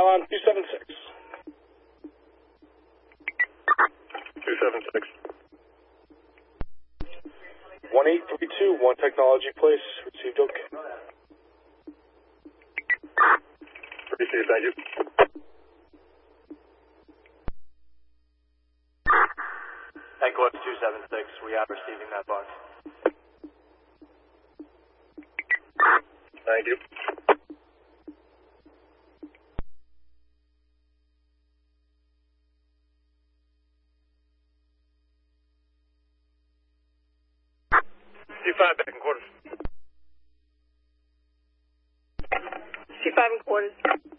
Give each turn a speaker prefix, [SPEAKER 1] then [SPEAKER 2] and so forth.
[SPEAKER 1] Pylon 276.
[SPEAKER 2] 276.
[SPEAKER 1] 1832, One Technology Place, received okay.
[SPEAKER 2] Received, thank you.
[SPEAKER 3] Headquarters 276, we are receiving that box.
[SPEAKER 2] Thank you. C5 back in quarters.
[SPEAKER 4] C5 in quarters.